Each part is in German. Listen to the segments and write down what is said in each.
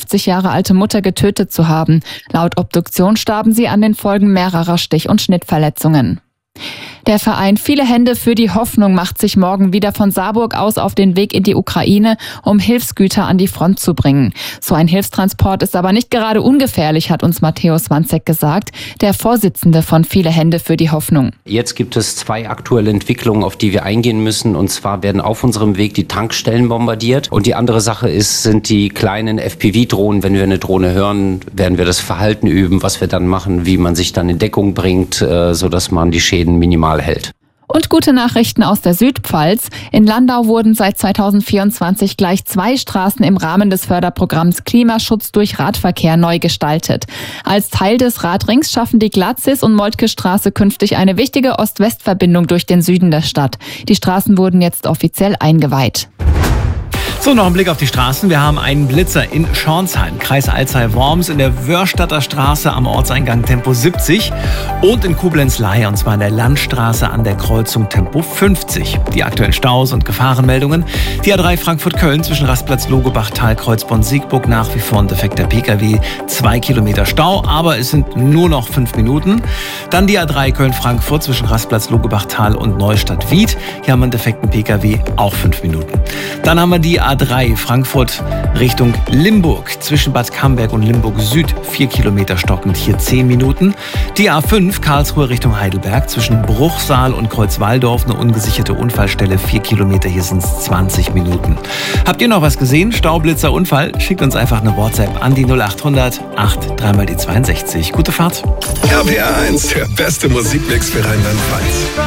85 Jahre alte Mutter getötet zu haben. Laut Obduktion starben sie an den Folgen mehrerer Stich- und Schnittverletzungen. Der Verein Viele Hände für die Hoffnung macht sich morgen wieder von Saarburg aus auf den Weg in die Ukraine, um Hilfsgüter an die Front zu bringen. So ein Hilfstransport ist aber nicht gerade ungefährlich, hat uns Matthäus Wanzek gesagt, der Vorsitzende von Viele Hände für die Hoffnung. Jetzt gibt es 2 aktuelle Entwicklungen, auf die wir eingehen müssen. Und zwar werden auf unserem Weg die Tankstellen bombardiert. Und die andere Sache sind die kleinen FPV-Drohnen. Wenn wir eine Drohne hören, werden wir das Verhalten üben, was wir dann machen, wie man sich dann in Deckung bringt, sodass man die Schäden minimal hält. Und gute Nachrichten aus der Südpfalz. In Landau wurden seit 2024 gleich 2 Straßen im Rahmen des Förderprogramms Klimaschutz durch Radverkehr neu gestaltet. Als Teil des Radrings schaffen die Glatzis und Moltke Straße künftig eine wichtige Ost-West-Verbindung durch den Süden der Stadt. Die Straßen wurden jetzt offiziell eingeweiht. So, noch ein Blick auf die Straßen. Wir haben einen Blitzer in Schornsheim, Kreis Alzey-Worms, in der Wörstadter Straße am Ortseingang Tempo 70 und in Koblenz-Leihe, und zwar in der Landstraße an der Kreuzung Tempo 50. Die aktuellen Staus und Gefahrenmeldungen. Die A3 Frankfurt-Köln zwischen Rastplatz Logebachtal, Kreuzborn-Siegburg nach wie vor ein defekter Pkw, 2 Kilometer Stau, aber es sind nur noch 5 Minuten. Dann die A3 Köln-Frankfurt zwischen Rastplatz Logebachtal und Neustadt-Wied. Hier haben wir einen defekten Pkw, auch 5 Minuten. Dann haben wir die A3 Frankfurt Richtung Limburg zwischen Bad Camberg und Limburg Süd 4 Kilometer stockend, hier 10 Minuten. Die A5 Karlsruhe Richtung Heidelberg zwischen Bruchsal und Kreuzwaldorf eine ungesicherte Unfallstelle, 4 Kilometer, hier sind es 20 Minuten. Habt ihr noch was gesehen? Staublitzer, Unfall? Schickt uns einfach eine WhatsApp an die 0800 8 3 die 62. Gute Fahrt. RPR 1, der beste Musikmix für Rheinland-Pfalz.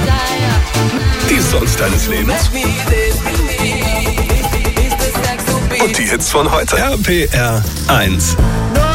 Die Songs deines Lebens. Und die Hits von heute. RPR 1.